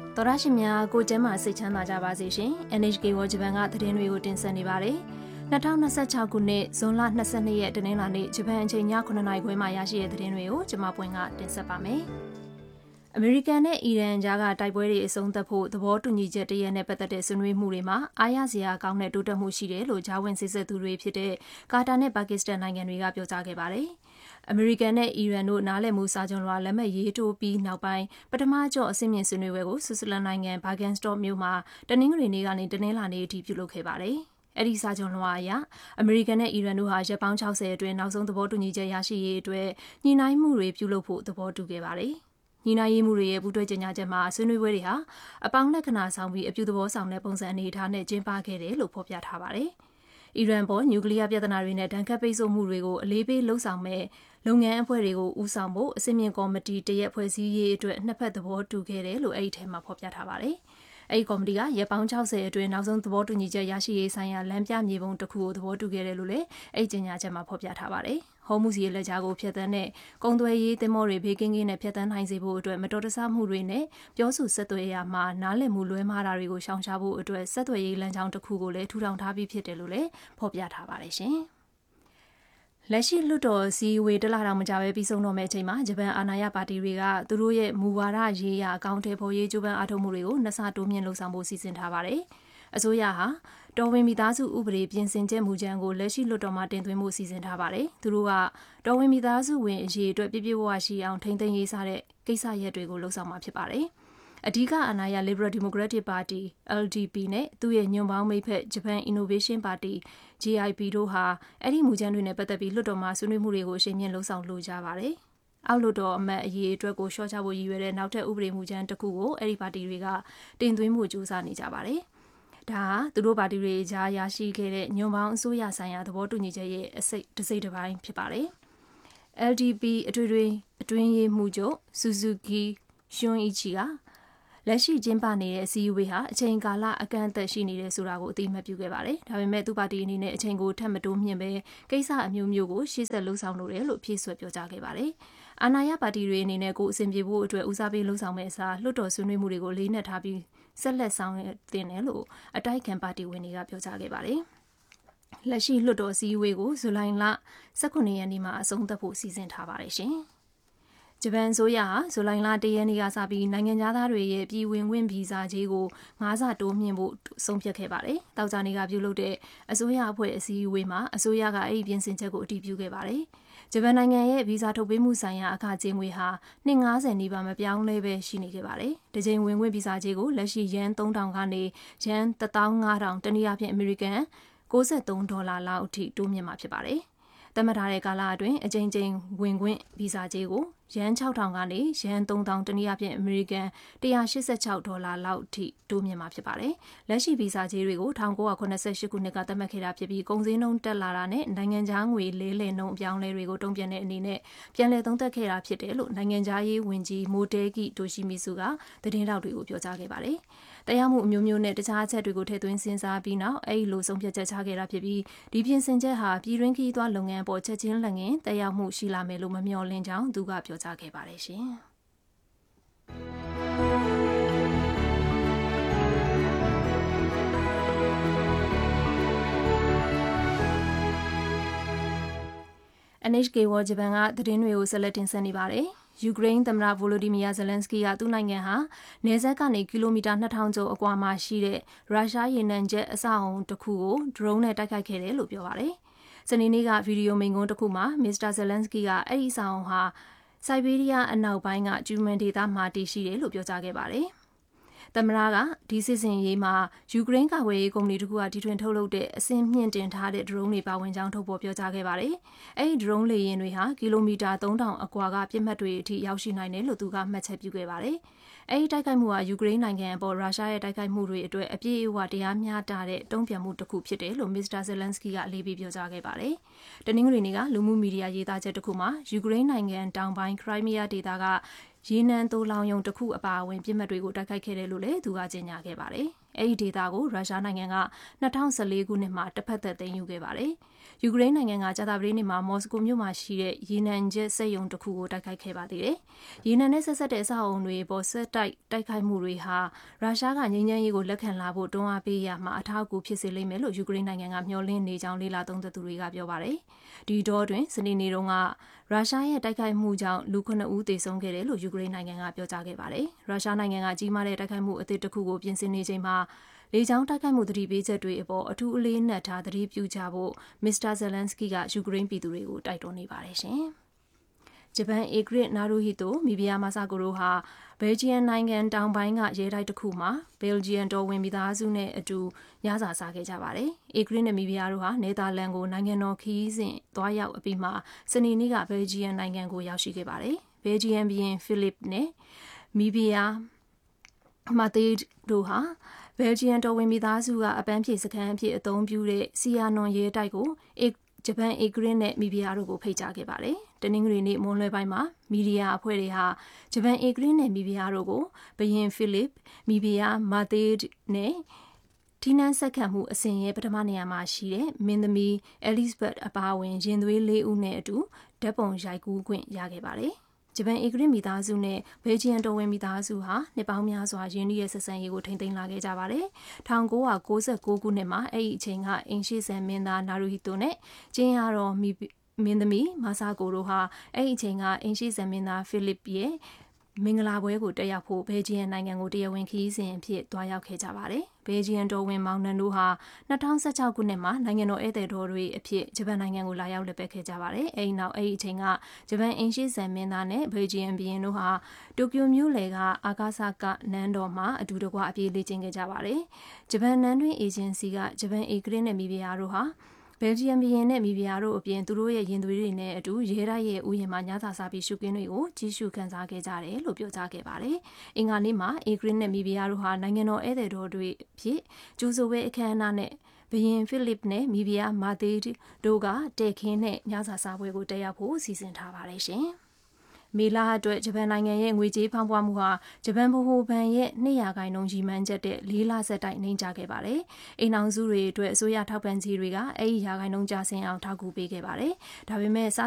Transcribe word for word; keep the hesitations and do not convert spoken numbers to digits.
တော်ရရှိများကိုကျမ်းမာစိတ်ချမ်းသာကြပါစေရှင် N H K World Japan ကသတင်းတွေကိုတင်ဆက်နေပါတယ်၂၀၂၆ခုနှစ်ဇွန်လ၂၂ရက်တနင်္လာနေ့ဂျပန်အချိန်ညခုနှစ်နာရီခွဲမှာရရှိတဲ့သတင်းတွေကိုကျွန်မပွင့်ကတင်ဆက်ပါမယ်အမေရိကန်နဲ့အီရန်ကြားကတိုက်ပွဲတွေအဆုံးသတ်ဖို့သဘောတူညီချက်တရက်နဲ့ပတ်သက်တဲ့ဆွေးနွေးမှုတွေမှာအားရစရာကောင်းတဲ့တိုးတက်မှုရှိတယ်လို့ဂျာဝင်စစ်စစ်သူတွေဖြစ်တဲ့ကာတာနဲ့ပါကစ္စတန်နိုင်ငံတွေကပြောကြားခဲ့ပါတယ်အမေရိကန်နဲ့အီရန်တို့နားလည်မှုစာချုပ်လွှာလက်မှတ်ရေးထိုးပြီးနောက်ပိုင်းပထမကြော့အဆင့်မြင့်ဆွေးနွေးပွဲကိုဆွစ်ဇာလန်နိုင်ငံဘာဂန်စတော့မြို့မှာတနင်္ဂနွေနေ့ကနေတနင်္လာနေ့အထိပြုလုပ်ခဲ့ပါတယ်အဲ့ဒီစာချုပ်လွှာအရအမေရိကန်နဲ့အီရန်တို့ဟာရက်ပေါင်း၆၀အတွင်းနောက်ဆုံးသဘောတူညီချက်ရရှိရေးအတွက်ညှိနှိုင်းမှုတွေပြုလုပ်ဖို့သဘောတူခဲ့ပါတယ်။ညှိနှိုင်းရေးမှုတွေရဲ့ပူးတွဲကြေညာချက်မှာဆွေးနွေးပွဲတွေဟာအပေါင်းလက္ခဏာဆောင်ပြီးအပြုသဘောဆောင်တဲ့ပုံစံအနေအထားနဲ့ကျင်းပခဲ့တယ်လို့ဖော်ပြထားပါတယ်။အီရန်ပေါ်နျူကလ িয়ার ပြဿနာတွေနဲ့ဒဏ်ခတ်ပိတ်ဆို့မှုတွေကိုအလေးပေးလှုံ့ဆော်မဲ့လုပ်ငန်းအဖွဲ့တွေကိုဦးဆောင်ဖို့အစည်းအဝေးကော်မတီတရက်ဖွဲ့စည်းရေးအတွက်နှစ်ဖက်သဘောတူခဲ့တယ်လို့အဲ့ဒီထဲမှာဖော်ပြထားပါတယ်။အဲ့ဒီကော်မတီကရက်ပေါင်း၆၀အတွင်းနောက်ဆုံးသဘောတူညီချက်ရရှိရေးဆိုင်ရာလမ်းပြမြေပုံတစ်ခုကိုသဘောတူခဲ့တယ်လို့လည်းအဲ့ဒီကြေညာချက်မှာဖော်ပြထားပါတယ်။ဟော်မုဇ်ရေလက်ကြားကိုဖျက်ဆီးတဲ့ကုန်သွယ်ရေးသင်္ဘောတွေဘေးကင်းကင်းနဲ့ဖျက်ဆီးနိုင်စေဖို့အတွက်မတော်တဆမှုတွေနဲ့ပြောဆိုဆက်သွယ်ရာမှာနားလည်မှုလွဲမှားတာတွေကိုရှောင်ရှားဖို့အတွက်ဆက်သွယ်ရေးလမ်းကြောင်းတစ်ခုကိုလည်းထူထောင်ထားပြီးဖြစ်တယ်လို့လည်းဖော်ပြထားပါတယ်ရှင်။လက်ရှိလွှတ်တော်စည်းဝေးတလားတောင်မကြပဲပြီးဆုံးတော့မယ့်အချိန်မှာဂျပန်အာဏာရပါတီတွေကသူတို့ရဲ့မူဝါဒရေးရာအကောင့်ထဲပေါ်ရေးကျိုးပန်းအားထုတ်မှုတွေကိုနှစ်ဆတိုးမြင့်လှုံ့ဆော်ဖို့စီစဉ်ထားပါတယ်။အစိုးရဟာတော်ဝင်မိသားစုဥပဒေပြင်ဆင်ချက်မူကြမ်းကိုလက်ရှိလွှတ်တော်မှာတင်သွင်းမှုစီစဉ်ထားပါတယ်။သူတို့ကတော်ဝင်မိသားစုဝင်အရေးအတွက်ပြည့်ပြည့်ဝဝရှိအောင်ထိန်းသိမ်းရေးစားတဲ့ကိစ္စရပ်တွေကိုလှုံ့ဆော်မှာဖြစ်ပါတယ်။အဓိကအာဏာရ Liberal Democratic Party L D P နဲ့သူ့ရဲ့ညွန့်ပေါင်းမိတ်ဖက် Japan Innovation Party J I P တို့ဟာအဲ့ဒီမူကြမ်းတွေနဲ့ပတ်သက်ပြီးလွှတ်တော်မှာဆွေးနွေးမှုတွေကိုအရှိန်မြင့်လှုံ့ဆော်လိုကြပါတယ်။အောက်လွှတ်တော်အမတ်အရေးအတွက်ကိုရှော့ချဖို့ရည်ရွယ်တဲ့နောက်ထပ်ဥပဒေမူကြမ်းတစ်ခုကိုအဲ့ဒီပါတီတွေကတင်သွင်းမှုကြိုးစားနေကြပါတယ်။ဒါသူတို့ပါတီတွေကြားရရှိခဲ့တဲ့ညွန့်ပေါင်းအစိုးရဆိုင်ရာသဘောတူညီချက်ရဲ့အစိတ်တစ်စိတ်တစ်ပိုင်းဖြစ်ပါတယ်။ L D P အထွေထွေအတွင်းရေးမှူးချုပ် Suzuki Shunichi ကလက်ရှိကျင်းပနေတဲ့အစည်းအဝေးဟာအချိန်ကာလအကန့်အသတ်ရှိနေတဲ့ဆိုတာကိုအသိအမှတ်ပြုခဲ့ပါတယ်။ဒါပေမဲ့သူ့ပါတီအနေနဲ့အချိန်ကိုထပ်မတိုးမြင့်ပဲကိစ္စအမျိုးမျိုးကိုရှေ့ဆက်လှုံ့ဆော်လိုတယ်လို့ဖြည့်ဆွတ်ပြောကြားခဲ့ပါတယ်။အာဏာရပါတီတွေအနေနဲ့ကိုအစဉ်ပြေဖို့အတွက်ဦးစားပေးလှုံ့ဆော်မဲ့အစားလွှတ်တော်ဆွေးနွေးမှုတွေကိုလေးနက်ထားပြီးဆက်လက်ဆောင်ရွက်တင်တယ်လို့အတိုက်ခံပါတီဝင်တွေကပြောကြားခဲ့ပါတယ်။လက်ရှိလွှတ်တော်စည်းဝေးကိုဇူလိုင်လ၁၉ရက်နေ့မှာအဆုံးသတ်ဖို့စီစဉ်ထားပါတယ်ရှင်။ဂျပန်ဆိုရဟာဇူလိုင်လ၁ရက်နေ့ကစပြီးနိုင်ငံသားတွေရဲ့ပြည်ဝင်ခွင့်ဗီဇာကြေးကိုငါးဆတိုးမြင့်ဖို့ဆုံးဖြတ်ခဲ့ပါတယ်။တောက်ကြနေကပြုလုပ်တဲ့အစိုးရအဖွဲ့အစည်းအဝေးမှာအစိုးရကအဲ့ဒီပြင်ဆင်ချက်ကိုအတည်ပြုခဲ့ပါတယ်။ဂျပန်နိုင်ငံရဲ့ဗီဇာထုတ်ပေးမှုဆိုင်ရာအခကြေးငွေဟာနှစ်ငါးဆယ်နီးပါးမပြောင်းလဲပဲရှိနေခဲ့ပါတယ်။တစ်ချိန်ဝင်ခွင့်ဗီဇာကြေးကိုလက်ရှိယန်သုံးထောင်ကနေယန်တစ်သောင်းငါးထောင်တနည်းအားဖြင့်အမေရိကန်၉၃ဒေါ်လာလောက်အထိတိုးမြင့်မှာဖြစ်ပါတယ်။သတ်မှတ်ထားတဲ့ကာလအတွင်းအကြိမ်ကြိမ်ဝင်ခွင့်ဗီဇာကြေးကိုယန်၆ထောင်ကနေယန်သုံးထောင်တနည်းအားဖြင့်အမေရိကန်၁၈၆ဒေါ်လာလောက်ထိတိုးမြင့်မှာဖြစ်ပါတယ်။လက်ရှိဗီဇာကြေးတွေကို၁၉၇၈ခုနှစ်ကသတ်မှတ်ခဲ့တာဖြစ်ပြီးကုန်စည်နှုန်းတက်လာတာနဲ့နိုင်ငံခြားငွေလဲလှယ်နှုန်းအပြောင်းအလဲတွေကိုတုံ့ပြန်တဲ့အနေနဲ့ပြန်လည်သုံးသပ်ခဲ့တာဖြစ်တယ်လို့နိုင်ငံခြားရေးဝန်ကြီးမိုတဲဂိတိုရှိမီစုကသတင်းတောက်တွေကိုပြောကြားခဲ့ပါတယ်။တရားမှုအမျိုးမျိုးနဲ့တခြားအချက်တွေကိုထည့်သွင်းစဉ်းစားပြီးနောက်အဲ့ဒီလိုဆုံးဖြတ်ချက်ချခဲ့တာဖြစ်ပြီးဒီပြင်ဆင်ချက်ဟာပြည်တွင်းခရီးသွားလုပ်ငန်းပေါ်ချက်ချင်းလက်ငင်းတရားမှုရှိလာမယ်လို့မမျှော်လင့်ကြောင်းသူကပြောကြားခဲ့ပါတယ်ရှင်။ N H K World Japan ကသတင်းတွေကိုဆက်လက်တင်ဆက်နေပါတယ်။ယူကရိန်းသမ္မတဗိုလိုဒီမီယာဇလန်စကီကသူ့နိုင်ငံဟာနယ်စပ်ကနေကီလိုမီတာနှစ်ထောင်ကျော်အကွာမှာရှိတဲ့ရုရှားရေနံချက်အဆောက်အုံတစ်ခုကိုဒရုန်းနဲ့တိုက်ခိုက်ခဲ့တယ်လို့ပြောပါတယ်။စနေနေ့ကဗီဒီယိုမိန့်ခွန်းတစ်ခုမှာမစ္စတာဇလန်စကီကအဲ့ဒီအဆောက်အုံဟာဆိုက်ဘေးရီးယားအနောက်ပိုင်းကကျူမန်ဒေသမှာတည်ရှိတယ်လို့ပြောကြားခဲ့ပါတယ်။သမ္မတကဒီစစ်စင်ရေးမှာယူကရိန်းကာကွယ်ရေးကုမ္ပဏီတစ်ခုကတီထွင်ထုတ်လုပ်တဲ့အဆင့်မြင့်တင်ထားတဲ့ဒရုန်းတွေပါဝင်ကြောင်းထုတ်ဖော်ပြောကြားခဲ့ပါတယ်။အဲဒီဒရုန်းလေယာဉ်တွေဟာကီလိုမီတာသုံးထောင်အကွာကပြစ်မှတ်တွေအထိရောက်ရှိနိုင်တယ်လို့သူကမှတ်ချက်ပြုခဲ့ပါတယ်။အဲဒီတိုက်ခိုက်မှုဟာယူကရိန်းနိုင်ငံအပေါ်ရုရှားရဲ့တိုက်ခိုက်မှုတွေအတွက်အပြည့်အဝတရားမျှတတဲ့တုံ့ပြန်မှုတစ်ခုဖြစ်တယ်လို့မစ္စတာဇလန်စကီကအလေးပေးပြောကြားခဲ့ပါတယ်။တနင်္ဂနွေနေ့ကလူမှုမီဒီယာရေးသားချက်တစ်ခုမှာယူကရိန်းနိုင်ငံတောင်ပိုင်းခရိုင်းမီးယားဒေသကရေနံသိုလောင်ယုံတစ်ခုအပါအဝင်ပြစ်မှတ်တွေကိုတိုက်ခိုက်ခဲ့တယ်လို့လည်းသူကကြေညာခဲ့ပါတယ်။အဲဒီဒေသကိုရုရှားနိုင်ငံက၂၀၁၄ခုနှစ်မှာတစ်ဖက်သက်သိမ်းယူခဲ့ပါတယ်။ယူကရိန်းနိုင်ငံကကြာသပတေးနေ့မှာမော်စကိုမြို့မှာရှိတဲ့ရေနံချက်စက်ရုံတစ်ခုကိုတိုက်ခိုက်ခဲ့ပါသေးတယ်။ရေနံနဲ့ဆက်ဆက်တဲ့အဆောက်အုံတွေပေါ်ဆက်တိုက်တိုက်ခိုက်မှုတွေဟာရုရှားကငြိမ်းချမ်းရေးကိုလက်ခံလာဖို့တွန်းအားပေးရမှာအထောက်အကူဖြစ်စေလိမ့်မယ်လို့ယူကရိန်းနိုင်ငံကမျှော်လင့်နေကြောင်းလေ့လာသုံးသပ်သူတွေကပြောပါတယ်။ဒီတော့တွင်စနေနေ့တုန်းကရုရှားရဲ့တိုက်ခိုက်မှုကြောင့်လူခုနှစ်ဦးသေဆုံးခဲ့တယ်လို့ယူကရိန်းနိုင်ငံကပြောကြားခဲ့ပါတယ်။ရုရှားနိုင်ငံကကြီးမားတဲ့တိုက်ခိုက်မှုအသစ်တစ်ခုကိုပြင်ဆင်နေချိန်မှာလေကြောင်းတိုက်ခိုက်မှုသတိပေးချက်တွေအပေါ်အထူးအလေးနက်ထားသတိပြုကြဖို့မစ္စတာဇယ်လန်စကီကယူကရိန်းပြည်သူတွေကိုတိုက်တွန်းနေပါတယ်ရှင်။ဂျပန်အေဂရစ်နာရူဟီတိုမီဘီယာမာဆာကိုရိုဟာဘယ်လ်ဂျီယံနိုင်ငံတောင်ပိုင်းကရဲတိုက်တစ်ခုမှာဘယ်လ်ဂျီယံတော်ဝင်မိသားစုနဲ့အတူညစာစားခဲ့ကြပါတယ်။အေဂရစ်နဲ့မီဘီယာတို့ဟာနယ်သာလန်ကိုနိုင်ငံတော်ခီးစဉ်သွားရောက်အပြီးမှာစနေနေ့ကဘယ်လ်ဂျီယံနိုင်ငံကိုရောက်ရှိခဲ့ပါတယ်။ဘယ်လ်ဂျီယံဘီရင်ဖိလစ်နဲ့မီဘီယာမာတေးတို့ဟာဘယ်လ်ဂျီယံတော်ဝင်မိသားစုကအပန်းဖြေစခန်းအဖြစ်အသုံးပြုတဲ့စီယာနွန်ရဲတိုက်ကိုဂျပန်အေဂရစ်နဲ့မီဘီယာတို့ကိုဖိတ်ကြားခဲ့ပါတယ်။တနင်္ဂနွေနေ့မွန်းလွဲပိုင်းမှာမီဒီယာအဖွဲ့တွေဟာဂျပန်အေဂရစ်နဲ့မီဘီယာတို့ကိုဘယင်ဖိလစ်မီဘီယာမာတေးနဲ့ဒီနန်းဆက်ခံမှုအစဉ်ရဲ့ပထမနေရာမှာရှိတဲ့မင်းသမီးအဲလိစ်ဘတ်အပါအဝင်ရင်သွေးလေးဦးနဲ့အတူဓာတ်ပုံရိုက်ကူးခွင့်ရခဲ့ပါတယ်။ဂျပန်အေဂရစ်မိသားစုနဲ့ဘယ်လ်ဂျီယံတော်ဝင်မိသားစုဟာနှစ်ပေါင်းများစွာရင်းနှီးရဲ့ဆက်ဆံရေးကိုထိန်းသိမ်းလာခဲ့ကြပါတယ်။၁၉၉၉ခုနှစ်မှာအဲ့ဒီအချိန်ကအင်ရှိဆန်မင်းသားနာရူဟီတိုနဲ့ကျင်းရတော်မီမင်းသမီးမာဆာကိုတို့ဟာအဲ့ဒီအချိန်ကအင်ရှိဆန်မင်းသားဖိလစ်ရဲ့မင်္ဂလာပွဲကိုတက်ရောက်ဖို့ဘယ်လ်ဂျီယံနိုင်ငံကိုတရားဝင်ခရီးစဉ်အဖြစ်သွားရောက်ခဲ့ကြပါတယ်။ဘယ်လ်ဂျီယံတော်ဝင်မောင်နှံတို့ဟာ၂၀၁၆ခုနှစ်မှာနိုင်ငံတော်ဧည့်သည်တော်တွေအဖြစ်ဂျပန်နိုင်ငံကိုလာရောက်လက်ပတ်ခဲ့ကြပါတယ်။အဲဒီနောက်အဲဒီအချိန်ကဂျပန်အင်ရှိဆန်မင်းသားနဲ့ဘယ်လ်ဂျီယံဘီရင်တို့ဟာတိုကျိုမြို့လယ်ကအာကာဆာကနန်းတော်မှာအတူတကွအပြေးလေ့ကျင့်ခဲ့ကြပါတယ်။ဂျပန်နန်းတွင်းအေဂျင်စီကဂျပန်အေဂရစ်နဲ့မီဘီယာတို့ဟာဘယ်လ်ဂျီယံဘီရင်နဲ့မီဘီယာတို့အပြင်သူတို့ရဲ့ရင်သွေးတွေနဲ့အတူရဲတိုက်ရဲ့ဥယျာဉ်မှာညစာစားပြီးရှုခင်းတွေကိုကြီးစုခန်းစားခဲ့ကြတယ်လို့ပြောကြားခဲ့ပါတယ်။အင်္ဂါနေ့မှာအေဂရစ်နဲ့မီဘီယာတို့ဟာနိုင်ငံတော်ဧည့်သည်တော်တွေအဖြစ်ကျူးဆိုပွဲအခမ်းအနားနဲ့ဘယင်ဖိလစ်နဲ့မီဘီယာမာတေးတို့ကတဲခင်းနဲ့ညစာစားပွဲကိုတက်ရောက်ဖို့စီစဉ်ထားပါတယ်ရှင်။မေလအတွက်ဂျပန်နိုင်ငံရဲ့ငွေကြေးဖောင်းပွားမှုဟာဂျပန်ဗဟိုဘဏ်ရဲ့နှစ်ရာခိုင်နှုန်းကြီးမှန်းချက်တဲ့လေးလဆက်တိုက်နှိမ့်ကျခဲ့ပါတယ်။အိမ်အောင်စုတွေအတွက်အစိုးရထောက်ပံ့ကြေးတွေကအဲ့ဒီရာခိုင်နှုန်းကျဆင်းအောင်ထောက်ကူပေးခဲ့ပါတယ်။ဒါပေမဲ့စား